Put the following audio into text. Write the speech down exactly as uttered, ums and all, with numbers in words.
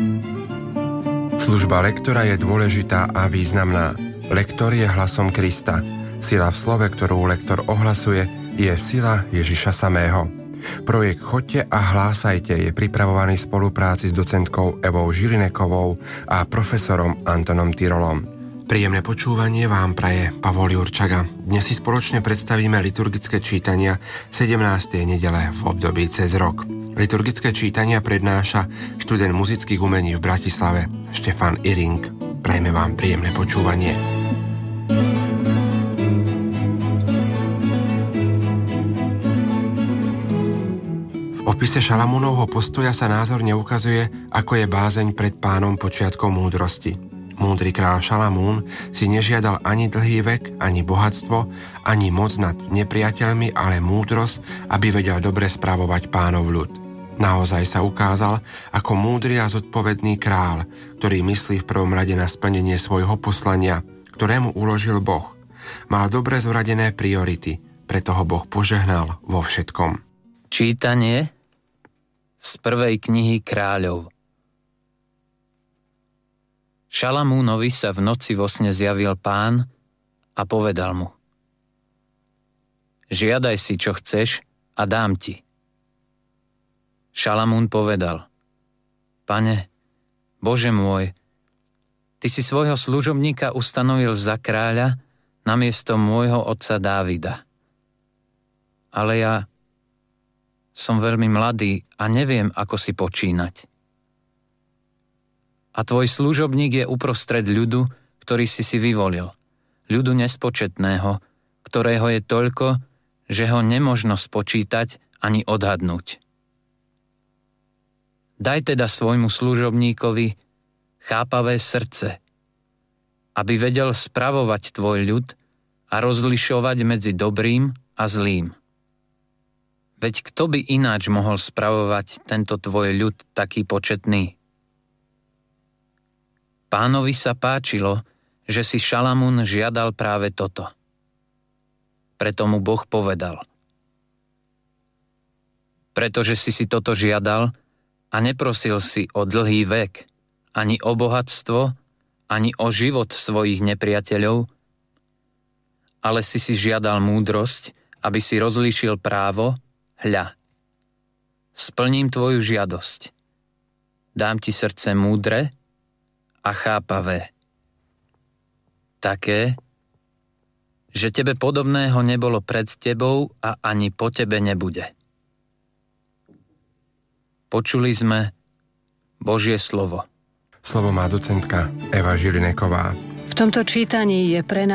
Služba lektora je dôležitá a významná. Lektor je hlasom Krista. Sila v slove, ktorú lektor ohlasuje, je sila Ježiša samého. Projekt Choďte a hlásajte je pripravovaný v spolupráci s docentkou Evou Žilinekovou a profesorom Antonom Tyrolom. Príjemné počúvanie vám praje Pavol Jurčaga. Dnes si spoločne predstavíme liturgické čítania sedemnástej nedele v období cez rok. Liturgické čítania prednáša študent muzických umení v Bratislave Štefan Iring. Prajeme vám príjemné počúvanie. V opise Šalamúnovho postoja sa názorne ukazuje, ako je bázeň pred Pánom počiatkom múdrosti. Múdry kráľ Šalamún si nežiadal ani dlhý vek, ani bohatstvo, ani moc nad nepriateľmi, ale múdrosť, aby vedel dobre spravovať Pánov ľud. Naozaj sa ukázal ako múdry a zodpovedný kráľ, ktorý myslí v prvom rade na splnenie svojho poslania, ktorému uložil Boh. Mal dobre zoradené priority, preto ho Boh požehnal vo všetkom. Čítanie z prvej knihy Kráľov. Šalamúnovi sa v noci vo sne zjavil Pán a povedal mu: Žiadaj si, čo chceš, a dám ti. Šalamún povedal: Pane, Bože môj, Ty si svojho služobníka ustanovil za kráľa namiesto môjho otca Dávida. Ale ja som veľmi mladý a neviem, ako si počínať. A tvoj služobník je uprostred ľudu, ktorý si si vyvolil. Ľudu nespočetného, ktorého je toľko, že ho nemožno spočítať ani odhadnúť. Daj teda svojmu služobníkovi chápavé srdce, aby vedel spravovať tvoj ľud a rozlišovať medzi dobrým a zlým. Veď kto by ináč mohol spravovať tento tvoj ľud taký početný? Pánovi sa páčilo, že si Šalamún žiadal práve toto. Preto mu Boh povedal: Pretože si si toto žiadal a neprosil si o dlhý vek, ani o bohatstvo, ani o život svojich nepriateľov, ale si si žiadal múdrosť, aby si rozlíšil právo, hľa, splním tvoju žiadosť. Dám ti srdce múdre a chápavé. Také, že tebe podobného nebolo pred tebou a ani po tebe nebude. Počuli sme Božie slovo. Slovo má docentka Eva Žilineková. V tomto čítaní je pre nás